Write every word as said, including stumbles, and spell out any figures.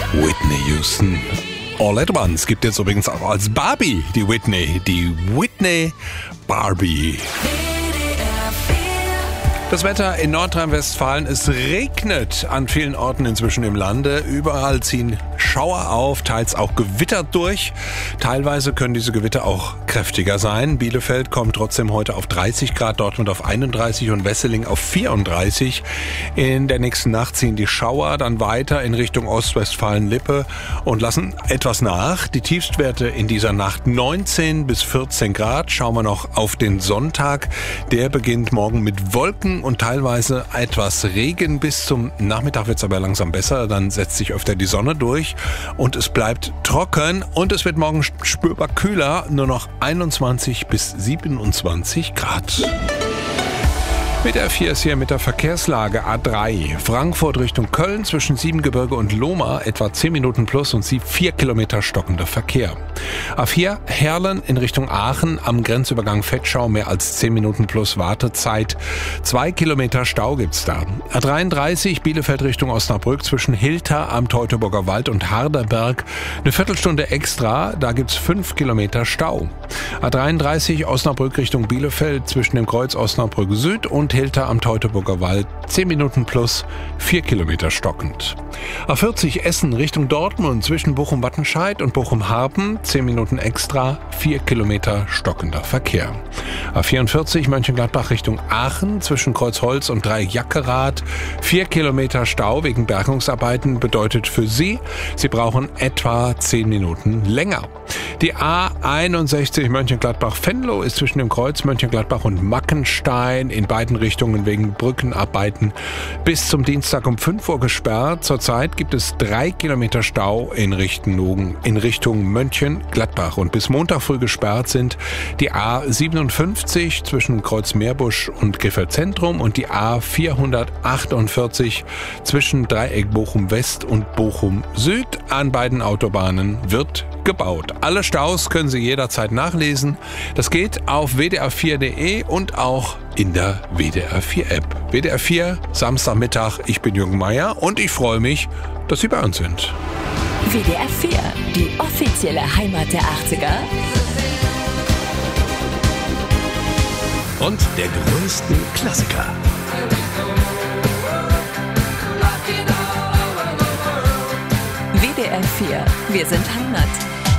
Whitney Houston. All at Once gibt es übrigens auch als Barbie, die Whitney. Die Whitney Barbie. Das Wetter in Nordrhein-Westfalen, es regnet an vielen Orten inzwischen im Lande. Überall ziehen Schauer auf, teils auch Gewitter durch. Teilweise können diese Gewitter auch kräftiger sein. Bielefeld kommt trotzdem heute auf dreißig Grad, Dortmund auf einunddreißig und Wesseling auf vierunddreißig. In der nächsten Nacht ziehen die Schauer dann weiter in Richtung Ostwestfalen-Lippe und lassen etwas nach. Die Tiefstwerte in dieser Nacht neunzehn bis vierzehn Grad. Schauen wir noch auf den Sonntag. Der beginnt morgen mit Wolken und teilweise etwas Regen. Bis zum Nachmittag wird es aber langsam besser. Dann setzt sich öfter die Sonne durch und es bleibt trocken. Und es wird morgen spürbar kühler, nur noch einundzwanzig bis siebenundzwanzig Grad. Mit der vier ist hier mit der Verkehrslage A drei. Frankfurt Richtung Köln zwischen Siebengebirge und Lohmar etwa zehn Minuten plus und sie vier Kilometer stockender Verkehr. A vier Herlen in Richtung Aachen am Grenzübergang Vetschau mehr als zehn Minuten plus Wartezeit. zwei Kilometer Stau gibt's da. A dreiunddreißig Bielefeld Richtung Osnabrück zwischen Hilter am Teutoburger Wald und Harderberg eine Viertelstunde extra, da gibt's fünf Kilometer Stau. A dreiunddreißig Osnabrück Richtung Bielefeld zwischen dem Kreuz Osnabrück Süd und Hilter am Teutoburger Wald zehn Minuten plus, vier Kilometer stockend. A vierzig Essen Richtung Dortmund zwischen Bochum-Wattenscheid und Bochum-Harpen zehn Minuten extra, vier Kilometer stockender Verkehr. A vierundvierzig Mönchengladbach Richtung Aachen zwischen Kreuzholz und Dreieck-Jackerath vier Kilometer Stau wegen Bergungsarbeiten bedeutet für Sie, Sie brauchen etwa zehn Minuten länger. Die A einundsechzig Mönchengladbach-Venlo ist zwischen dem Kreuz Mönchengladbach und Mackenstein in beiden Richtungen wegen Brückenarbeiten bis zum Dienstag um fünf Uhr gesperrt. Zurzeit gibt es drei Kilometer Stau in Richtung, in Richtung Mönchengladbach und bis Montag früh gesperrt sind die A siebenundfünfzig zwischen Kreuz Meerbusch und Krefeld Zentrum und die A vierhundertachtundvierzig zwischen Dreieck Bochum West und Bochum Süd. An beiden Autobahnen wird gebaut. Alle Staus können Sie jederzeit nachlesen. Das geht auf w d r vier punkt d e und auch in der W D R vier App. W D R vier, Samstagmittag, ich bin Jürgen Meier und ich freue mich, dass Sie bei uns sind. W D R vier, die offizielle Heimat der achtziger. Und der größten Klassiker. W D R vier, wir sind Heimat.